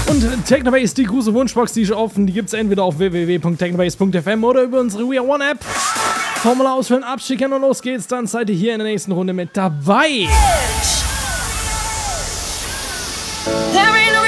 Und Technobase, die große Wunschbox, die ist offen. Die gibt es entweder auf www.technobase.fm oder über unsere We Are One App. Formular ausfüllen, abschicken und los geht's. Dann seid ihr hier in der nächsten Runde mit dabei. There